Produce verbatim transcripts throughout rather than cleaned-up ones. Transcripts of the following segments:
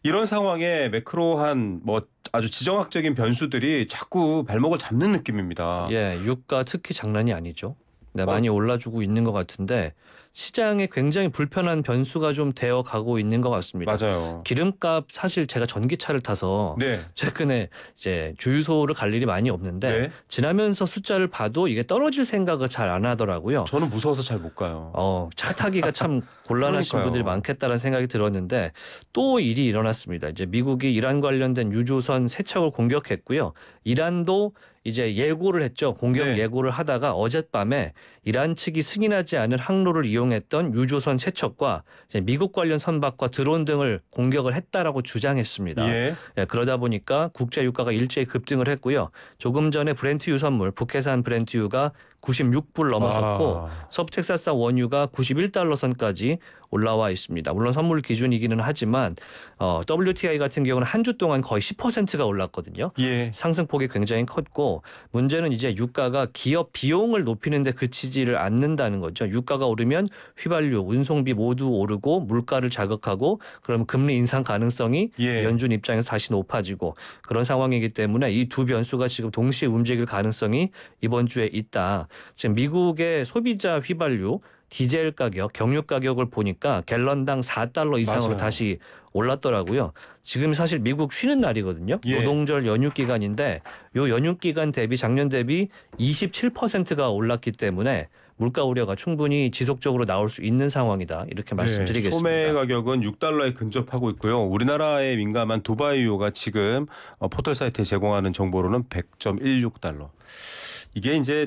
이런 상황에 매크로한 뭐 아주 지정학적인 변수들이 자꾸 발목을 잡는 느낌입니다. 예, 유가 특히 장난이 아니죠. 네, 어, 많이 올라주고 있는 것 같은데 시장에 굉장히 불편한 변수가 좀 되어 가고 있는 것 같습니다. 맞아요. 기름값 사실 제가 전기차를 타서 네, 최근에 이제 주유소를 갈 일이 많이 없는데 네. 지나면서 숫자를 봐도 이게 떨어질 생각을 잘 안 하더라고요. 저는 무서워서 잘 못 가요. 어, 차 타기가 참 곤란하신 분들이 그러니까요. 많겠다는 생각이 들었는데 또 일이 일어났습니다. 이제 미국이 이란 관련된 유조선 세척을 공격했고요. 이란도 이제 예고를 했죠. 공격 네. 예고를 하다가 어젯밤에 이란 측이 승인하지 않은 항로를 이용했던 유조선 세척과 이제 미국 관련 선박과 드론 등을 공격을 했다라고 주장했습니다. 예. 예, 그러다 보니까 국제 유가가 일제히 급등을 했고요. 조금 전에 브렌트유 선물 북해산 브렌트유가 구십육 불 넘어섰고 아, 서브텍사스 원유가 구십일 달러 선까지 올라와 있습니다. 물론 선물 기준이기는 하지만 어, 더블유티아이 같은 경우는 한 주 동안 거의 십 퍼센트가 올랐거든요. 예. 상승폭이 굉장히 컸고 문제는 이제 유가가 기업 비용을 높이는 데 그치지를 않는다는 거죠. 유가가 오르면 휘발유, 운송비 모두 오르고 물가를 자극하고 그러면 금리 인상 가능성이 예. 연준 입장에서 다시 높아지고 그런 상황이기 때문에 이 두 변수가 지금 동시에 움직일 가능성이 이번 주에 있다. 지금 미국의 소비자 휘발유 디젤 가격, 경유 가격을 보니까 갤런당 사 달러 이상으로 맞아요. 다시 올랐더라고요. 지금 사실 미국 쉬는 날이거든요. 예. 노동절 연휴 기간인데 요 연휴 기간 대비 작년 대비 이십칠 퍼센트가 올랐기 때문에 물가 우려가 충분히 지속적으로 나올 수 있는 상황이다. 이렇게 네, 말씀드리겠습니다. 소매 가격은 육 달러에 근접하고 있고요. 우리나라에 민감한 두바이유가 지금 어, 포털 사이트에 제공하는 정보로는 백 점 일육 달러. 이게 이제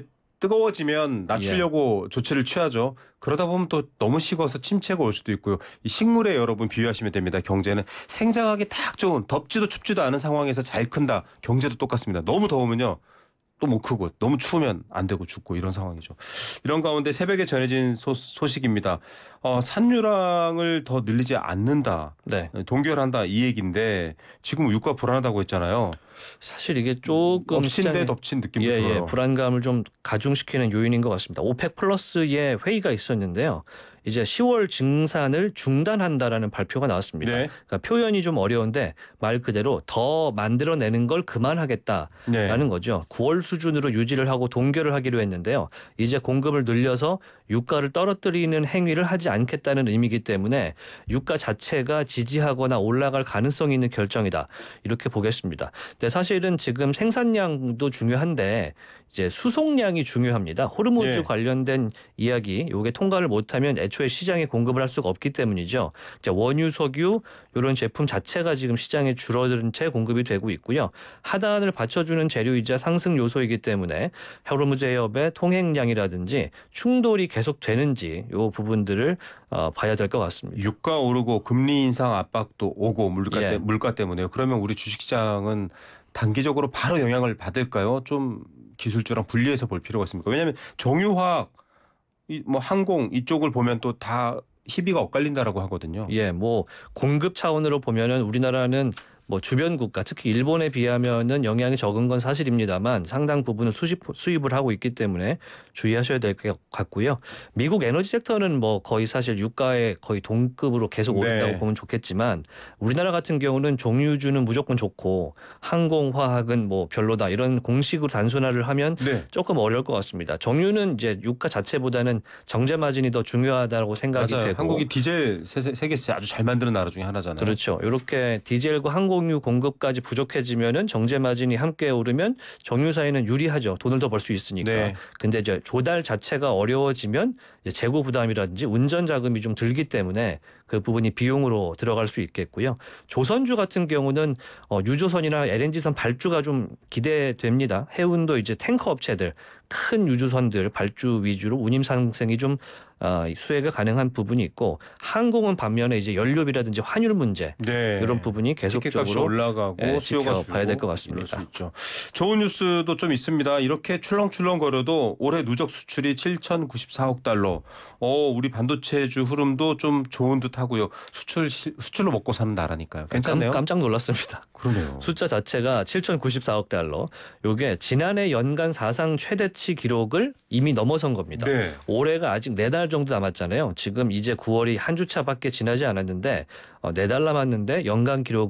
뜨거워지면 낮추려고 조치를 취하죠. 그러다 보면 또 너무 식어서 침체가 올 수도 있고요. 이 식물에 여러분 비유하시면 됩니다. 경제는 생장하기 딱 좋은 덥지도 춥지도 않은 상황에서 잘 큰다. 경제도 똑같습니다. 너무 더우면요. 또 못 크고 너무 추우면 안 되고 죽고 이런 상황이죠. 이런 가운데 새벽에 전해진 소, 소식입니다. 어, 산유량을 더 늘리지 않는다. 네. 동결한다 이 얘기인데 지금 유가 불안하다고 했잖아요. 사실 이게 조금 엎친 데 시장에 덮친 느낌도 예, 예, 들어요. 불안감을 좀 가중시키는 요인인 것 같습니다. 오펙 플러스의 회의가 있었는데요. 이제 시월 증산을 중단한다라는 발표가 나왔습니다. 네. 그러니까 표현이 좀 어려운데 말 그대로 더 만들어내는 걸 그만하겠다라는 네. 거죠. 구월 수준으로 유지를 하고 동결을 하기로 했는데요. 이제 공급을 늘려서 유가를 떨어뜨리는 행위를 하지 않겠다는 의미이기 때문에 유가 자체가 지지하거나 올라갈 가능성이 있는 결정이다. 이렇게 보겠습니다. 근데 사실은 지금 생산량도 중요한데 이제 수송량이 중요합니다. 호르무즈 예. 관련된 이야기, 요게 통과를 못하면 애초에 시장에 공급을 할 수가 없기 때문이죠. 이제 원유, 석유 이런 제품 자체가 지금 시장에 줄어든 채 공급이 되고 있고요. 하단을 받쳐주는 재료이자 상승 요소이기 때문에 호르무즈 해협의 통행량이라든지 충돌이 계속되는지 요 부분들을 어, 봐야 될 것 같습니다. 유가 오르고 금리 인상 압박도 오고 물가, 예. 때, 물가 때문에요. 그러면 우리 주식시장은 단기적으로 바로 영향을 받을까요? 좀 기술주랑 분리해서 볼 필요가 있습니까? 왜냐하면 정유화학, 이 뭐 항공 이쪽을 보면 또 다 희비가 엇갈린다라고 하거든요. 예, 뭐 공급 차원으로 보면은 우리나라는 뭐 주변 국가 특히 일본에 비하면은 영향이 적은 건 사실입니다만 상당 부분은 수십, 수입을 하고 있기 때문에 주의하셔야 될 것 같고요. 미국 에너지 섹터는 뭐 거의 사실 유가에 거의 동급으로 계속 오른다고 네. 보면 좋겠지만 우리나라 같은 경우는 종유주는 무조건 좋고 항공화학은 뭐 별로다 이런 공식으로 단순화를 하면 네. 조금 어려울 것 같습니다. 정유는 이제 유가 자체보다는 정제 마진이 더 중요하다고 생각이 맞아요. 되고 한국이 디젤 세, 세계에서 아주 잘 만드는 나라 중에 하나잖아요. 그렇죠. 이렇게 디젤과 항공유 공급까지 부족해지면은 정제 마진이 함께 오르면 정유사에는 유리하죠. 돈을 더 벌 수 있으니까. 네. 근데 이제 조달 자체가 어려워지면 이제 재고 부담이라든지 운전 자금이 좀 들기 때문에 그 부분이 비용으로 들어갈 수 있겠고요. 조선주 같은 경우는 어, 유조선이나 엘엔지선 발주가 좀 기대됩니다. 해운도 이제 탱커 업체들 큰 유조선들 발주 위주로 운임 상승이 좀 어, 수혜가 가능한 부분이 있고 항공은 반면에 이제 연료비라든지 환율 문제 네. 이런 부분이 티켓값이 계속적으로 올라가고 예, 수요가 줄고 지켜봐야 될 것 이럴 같습니다. 수 있죠. 좋은 뉴스도 좀 있습니다. 이렇게 출렁출렁 거려도 올해 누적 수출이 칠천구십사억 달러. 어, 우리 반도체주 흐름도 좀 좋은 듯하고요. 수출 수출로 먹고 사는 나라니까요. 괜찮네요. 깜, 깜짝 놀랐습니다. 그러네요. 숫자 자체가 칠천구십사억 달러. 요게 지난해 연간 사상 최대치 기록을 이미 넘어선 겁니다. 네. 올해가 아직 네 달 정도 남았잖아요. 지금 이제 구월이 한 주차밖에 지나지 않았는데 어, 네 달 남았는데 연간 기록